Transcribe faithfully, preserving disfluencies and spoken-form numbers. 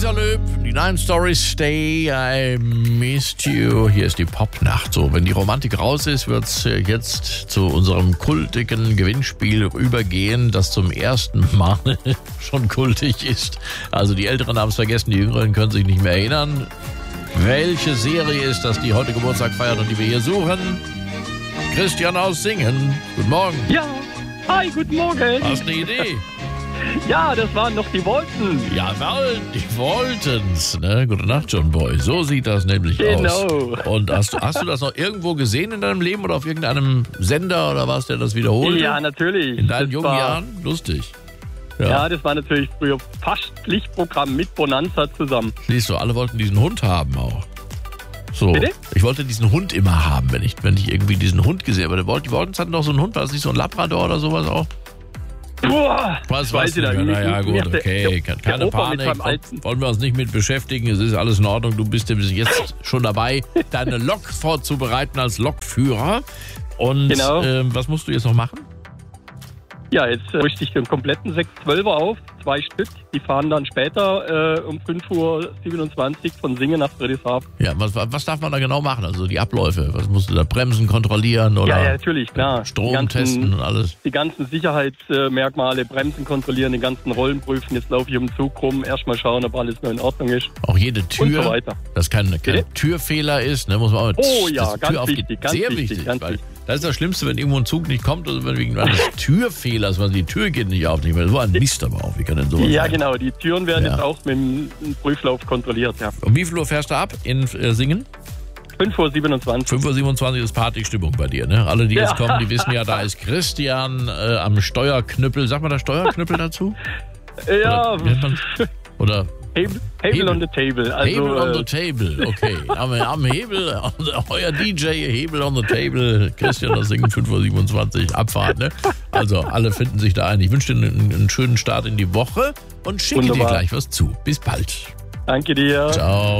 Lisa Löb, die Nine Stories Stay, I Missed You. Hier ist die Popnacht. So, wenn die Romantik raus ist, wird es jetzt zu unserem kultigen Gewinnspiel übergehen, das zum ersten Mal schon kultig ist. Also die Älteren haben es vergessen, die Jüngeren können sich nicht mehr erinnern. Welche Serie ist das, die heute Geburtstag feiert und die wir hier suchen? Christian aus Singen. Guten Morgen. Ja, hi, guten Morgen. Hast du eine Idee? Ja, das waren doch die Wolken. Jawohl, die wollten's. Ne? Gute Nacht, John Boy. So sieht das nämlich Genau. aus. Und hast du, hast du das noch irgendwo gesehen in deinem Leben oder auf irgendeinem Sender oder was, der das wiederholt? Ja, natürlich. In deinen Das jungen war, Jahren? Lustig. Ja. Ja. das war natürlich früher fast Pflichtprogramm mit Bonanza zusammen. Siehst du, alle wollten diesen Hund haben auch. So. Bitte? Ich wollte diesen Hund immer haben, wenn ich, wenn ich irgendwie diesen Hund gesehen habe. Aber die Wolltens hatten doch so einen Hund, war das nicht so ein Labrador oder sowas auch? Boah, Was weiß weiß ich da nicht? nicht. Naja, gut, Mir ist der- okay. der- Keine der Opa mit Panik. seinem alten- Wollen wir uns nicht mit beschäftigen. Es ist alles in Ordnung. Du bist ja bis jetzt schon dabei, deine Lok vorzubereiten als Lokführer. Und Genau. ähm, was musst du jetzt noch machen? Ja, jetzt äh, richte ich den kompletten sechs zwölfer auf, zwei Stück. Die fahren dann später äh, um fünf Uhr siebenundzwanzig von Singen nach Friedrichshafen. Ja, was, was darf man da genau machen? Also die Abläufe. Was musst du da bremsen, kontrollieren oder Ja, ja, natürlich, klar. Strom Die ganzen- testen und alles? Die ganzen Sicherheitsmerkmale, Bremsen kontrollieren, die ganzen Rollen prüfen. Jetzt laufe ich um den Zug rum, erstmal schauen, ob alles noch in Ordnung ist. Auch jede Tür, Und so weiter. dass kein, kein Bitte? Türfehler ist, ne, muss man auch Oh ja, dass die ganz Tür aufgeht. wichtig, ganz Sehr wichtig, wichtig, ganz weil wichtig. das ist das Schlimmste, wenn irgendwo ein Zug nicht kommt oder wenn wegen eines Türfehlers, weil die Tür geht nicht auf. Nicht mehr. So ein Mist aber auch. Wie kann denn sowas Ja, sein? genau. Die Türen werden Ja. jetzt auch mit dem Prüflauf kontrolliert. Ja. Um wie viel Uhr fährst du ab in äh, Singen? fünf Uhr siebenundzwanzig. fünf Uhr siebenundzwanzig ist Partystimmung bei dir, ne? Alle, die jetzt Ja. kommen, die wissen ja, da ist Christian äh, am Steuerknüppel. Sag mal da Steuerknüppel dazu? Ja, Oder, wie nennt man's? Oder Hebel, Hebel Hebel. on the table. Also, Hebel on the äh, table, okay. Am, am Hebel, euer D J, Hebel on the table, Christian aus Singen, fünf Uhr siebenundzwanzig, Abfahrt, ne? Also, alle finden sich da ein. Ich wünsche dir einen, einen schönen Start in die Woche und schicke Wunderbar. dir gleich was zu. Bis bald. danke dir. Ciao.